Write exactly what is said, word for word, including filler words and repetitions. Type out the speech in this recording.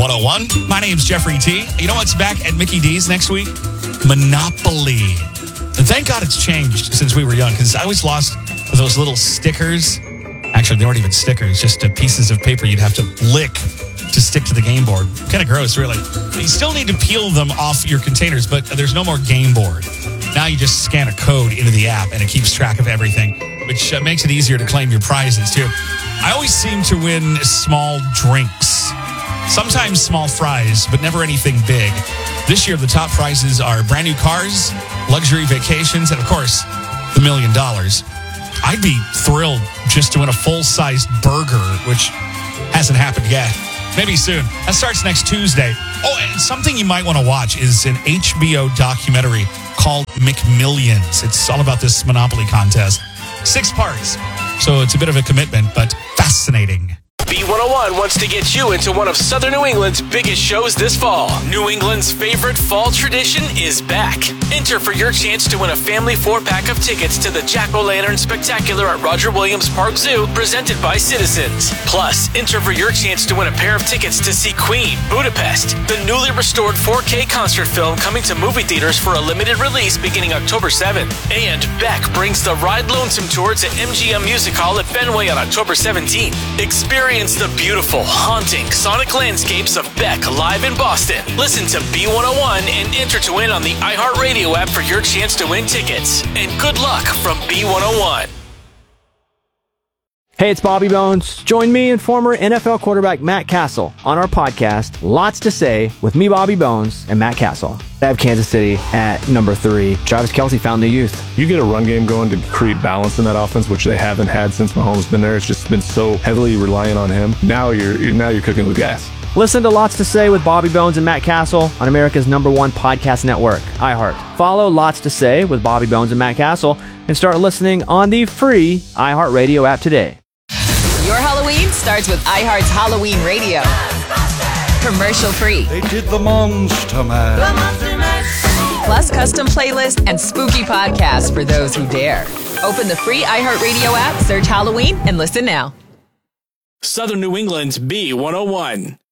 one oh one. My name's Jeffrey T. You know what's back at Mickey D's next week? Monopoly. And thank God it's changed since we were young, because I always lost those little stickers. Actually, they weren't even stickers, just uh, pieces of paper you'd have to lick to stick to the game board. Kind of gross, really. You still need to peel them off your containers, but there's no more game board. Now you just scan a code into the app, and it keeps track of everything, which uh, makes it easier to claim your prizes, too. I always seem to win small drinks. Sometimes small fries, but never anything big. This year, the top prizes are brand new cars, luxury vacations, and, of course, the million dollars. I'd be thrilled just to win a full-sized burger, which hasn't happened yet. Maybe soon. That starts next Tuesday. Oh, and something you might want to watch is an H B O documentary called McMillions. It's all about this Monopoly contest. Six parts. So it's a bit of a commitment, but fascinating. B one oh one wants to get you into one of Southern New England's biggest shows this fall. New England's favorite fall tradition is back. Enter for your chance to win a family four-pack of tickets to the Jack-O-Lantern Spectacular at Roger Williams Park Zoo, presented by Citizens. Plus, enter for your chance to win a pair of tickets to see Queen, Budapest, the newly restored four K concert film coming to movie theaters for a limited release beginning October seventh. And Beck brings the Ride Lonesome Tour to M G M Music Hall at Fenway on October seventeenth. Experience the beautiful, haunting, sonic landscapes of Beck live in Boston. Listen to B one oh one and enter to win on the iHeartRadio app for your chance to win tickets. And good luck from B one oh one. Hey, it's Bobby Bones. Join me and former N F L quarterback Matt Castle on our podcast, Lots to Say, with me, Bobby Bones, and Matt Castle. I have Kansas City at number three. Travis Kelce found new youth. You get a run game going to create balance in that offense, which they haven't had since Mahomes been there. It's just been so heavily reliant on him. Now you're, you're now you're cooking with gas. Listen to Lots to Say with Bobby Bones and Matt Castle on America's number one podcast network, iHeart. Follow Lots to Say with Bobby Bones and Matt Castle and start listening on the free iHeartRadio app today. Your Halloween starts with iHeart's Halloween Radio. Commercial free. They did the Monster Mash. The Monster Mash. Plus custom playlists and spooky podcasts for those who dare. Open the free iHeartRadio app, search Halloween, and listen now. Southern New England's B one oh one.